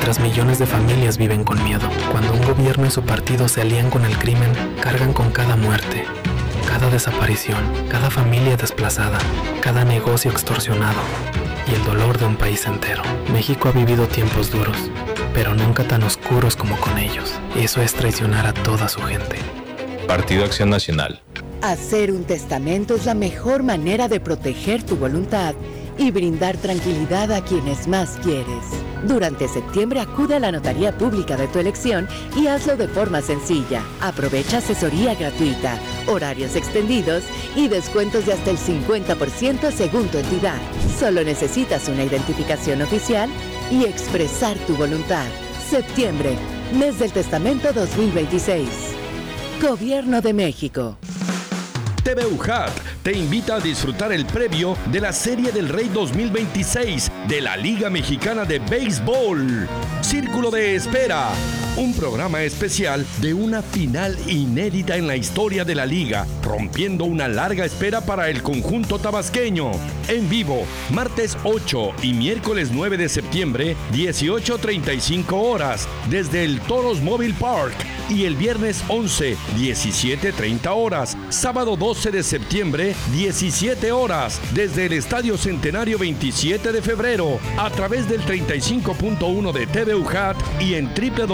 mientras millones de familias viven con miedo. Cuando un gobierno y su partido se alían con el crimen, cargan con cada muerte, cada desaparición, cada familia desplazada, cada negocio extorsionado y el dolor de un país entero. México ha vivido tiempos duros, pero nunca tan oscuros como con ellos. Eso es traicionar a toda su gente. Partido Acción Nacional. Hacer un testamento es la mejor manera de proteger tu voluntad y brindar tranquilidad a quienes más quieres. Durante septiembre acude a la notaría pública de tu elección y hazlo de forma sencilla. Aprovecha asesoría gratuita, horarios extendidos y descuentos de hasta el 50% según tu entidad. Solo necesitas una identificación oficial y expresar tu voluntad. Septiembre, mes del testamento 2026. Gobierno de México. TV UJAT te invita a disfrutar el previo de la Serie del Rey 2026 de la Liga Mexicana de Béisbol. Círculo de Espera, un programa especial de una final inédita en la historia de la liga, rompiendo una larga espera para el conjunto tabasqueño. En vivo, martes 8 y miércoles 9 de septiembre, 18:35 horas, desde el Toros Mobile Park, y el viernes 11, 17:30 horas, sábado 12 de septiembre, 17 horas, desde el Estadio Centenario 27 de febrero, a través del 35.1 de TV UJAT y en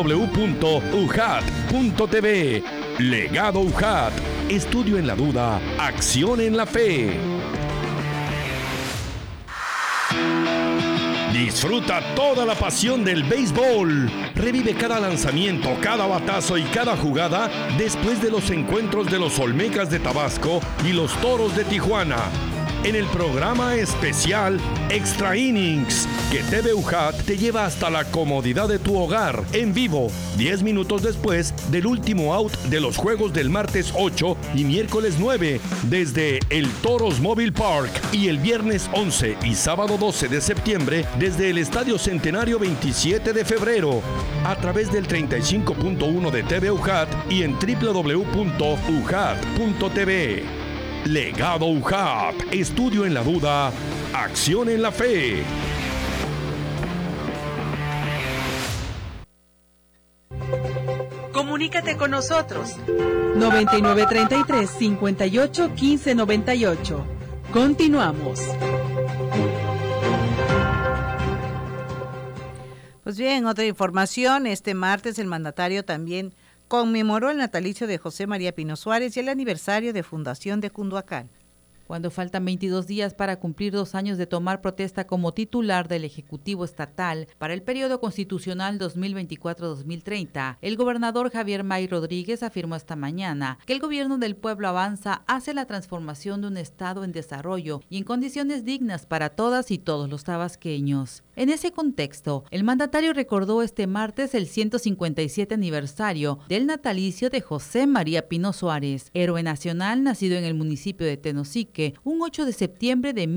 www.ujat.tv. Legado UJAT, estudio en la duda, acción en la fe. Disfruta toda la pasión del béisbol. Revive cada lanzamiento, cada batazo y cada jugada después de los encuentros de los Olmecas de Tabasco y los Toros de Tijuana. En el programa especial Extra Innings, que TV UJAT te lleva hasta la comodidad de tu hogar, en vivo, 10 minutos después del último out de los juegos del martes 8 y miércoles 9, desde el Toros Mobile Park, y el viernes 11 y sábado 12 de septiembre, desde el Estadio Centenario 27 de febrero, a través del 35.1 de TV UJAT y en www.ujat.tv. Legado UJAT, estudio en la duda, acción en la fe. Comunícate con nosotros. 9933-581598. Continuamos. Pues bien, otra información. Este martes el mandatario también conmemoró el natalicio de José María Pino Suárez y el aniversario de fundación de Cunduacán. Cuando faltan 22 días para cumplir 2 años de tomar protesta como titular del Ejecutivo Estatal para el periodo constitucional 2024-2030, el gobernador Javier May Rodríguez afirmó esta mañana que el gobierno del pueblo avanza hacia la transformación de un Estado en desarrollo y en condiciones dignas para todas y todos los tabasqueños. En ese contexto, el mandatario recordó este martes el 157 aniversario del natalicio de José María Pino Suárez, héroe nacional nacido en el municipio de Tenosique un 8 de septiembre de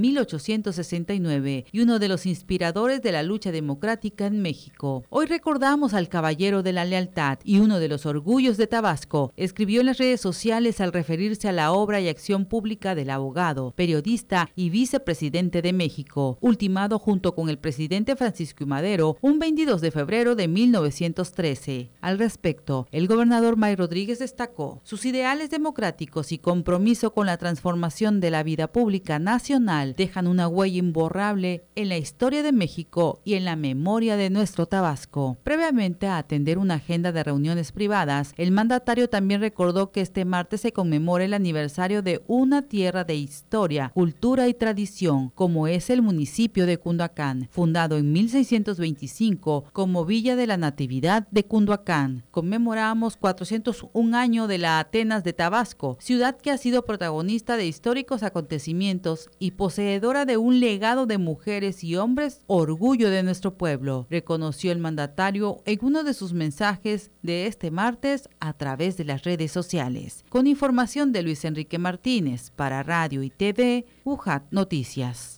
1869 y uno de los inspiradores de la lucha democrática en México. Hoy recordamos al caballero de la lealtad y uno de los orgullos de Tabasco, escribió en las redes sociales al referirse a la obra y acción pública del abogado, periodista y vicepresidente de México, ultimado junto con el presidente Francisco I. Madero un 22 de febrero de 1913. Al respecto, el gobernador May Rodríguez destacó sus ideales democráticos y compromiso con la transformación de la vida pública nacional dejan una huella imborrable en la historia de México y en la memoria de nuestro Tabasco. Previamente a atender una agenda de reuniones privadas, el mandatario también recordó que este martes se conmemora el aniversario de una tierra de historia, cultura y tradición, como es el municipio de Cunduacán, fundado en 1625 como Villa de la Natividad de Cunduacán. Conmemoramos 401 años de la Atenas de Tabasco, ciudad que ha sido protagonista de históricos acontecimientos y poseedora de un legado de mujeres y hombres, orgullo de nuestro pueblo, reconoció el mandatario en uno de sus mensajes de este martes a través de las redes sociales. Con información de Luis Enrique Martínez para Radio y TV, UJAT Noticias.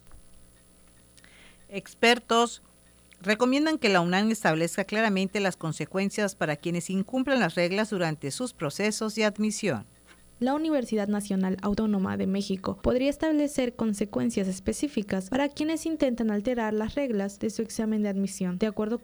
Expertos recomiendan que la UNAM establezca claramente las consecuencias para quienes incumplan las reglas durante sus procesos de admisión. La Universidad Nacional Autónoma de México podría establecer consecuencias específicas para quienes intentan alterar las reglas de su examen de admisión, de acuerdo con